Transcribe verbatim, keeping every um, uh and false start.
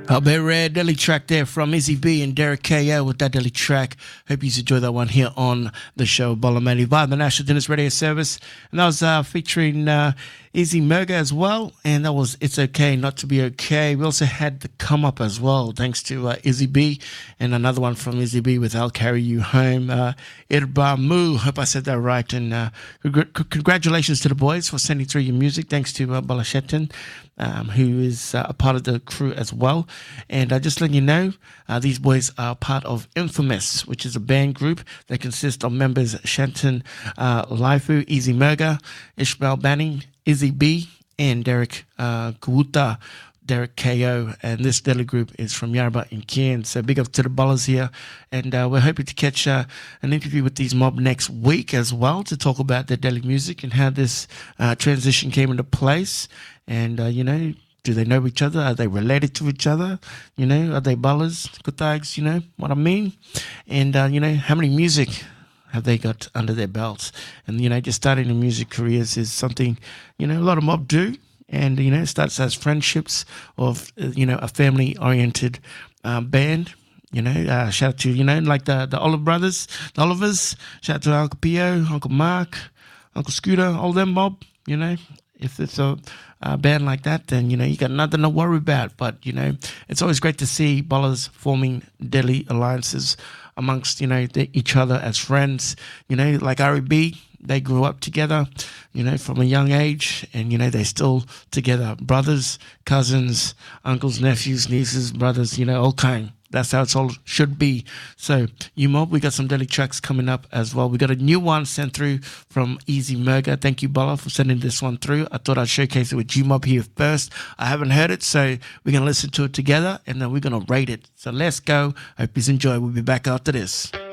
A bit rare Delhi track there from Izzy B and Derek K L with that Delhi track. Hope you enjoyed that one here on the show Bolameli via the National Dennis Radio Service. And that was uh, featuring uh, Izzy Murga as well. And that was It's Okay Not to Be Okay. We also had the Come Up as well, thanks to uh, Izzy B. And another one from Izzy B with I'll Carry You Home. Uh, Irba Mu, hope I said that right. And uh, congr- congratulations to the boys for sending through your music. Thanks to uh, Balashetan. Um, who is uh, a part of the crew as well. And uh, just letting you know, uh, these boys are part of Infamous, which is a band group that consists of members Shanton uh, Laifu, Izzy Murga, Ishmael Banning, Izzy B, and Derek uh, Kuuta, Derek K O, and this Delhi group is from Yarra and Cairn. So big up to the ballers here. And uh, we're hoping to catch uh, an interview with these mob next week as well to talk about their Delhi music and how this uh, transition came into place. And, uh, you know, do they know each other? Are they related to each other? You know, are they ballers, kutags, you know what I mean? And, uh, you know, how many music have they got under their belts? And, you know, just starting their music careers is something, you know, a lot of mob do. And, you know, it starts as friendships of, you know, a family-oriented um, band. You know, uh, shout out to, you know, like the, the Olive Brothers, the Olivers. Shout out to Uncle Pio, Uncle Mark, Uncle Scooter, all them mob, you know. If it's a, a band like that, then, you know, you got nothing to worry about. But, you know, it's always great to see ballers forming deadly alliances amongst, you know, the, each other as friends. You know, like R E B, they grew up together, you know, from a young age. And, you know, they're still together. Brothers, cousins, uncles, nephews, nieces, brothers, you know, all kind. That's how it's all should be. So, you mob, we got some Delhi tracks coming up as well. We got a new one sent through from Izzy Murga. Thank you, Bala, for sending this one through. I thought I'd showcase it with G-Mob here first. I haven't heard it, so we're going to listen to it together, and then we're going to rate it. So let's go. Hope you enjoy. We'll be back after this.